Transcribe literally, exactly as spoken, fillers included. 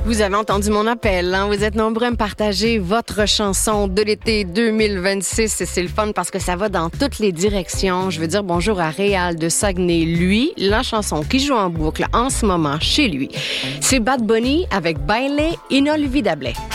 Vous avez entendu mon appel, hein? Vous êtes nombreux à me partager votre chanson de l'été deux mille vingt-six et c'est le fun parce que ça va dans toutes les directions. Je veux dire bonjour à Réal de Saguenay. Lui, la chanson qui joue en boucle en ce moment chez lui, c'est Bad Bunny avec Baile Inolvidable.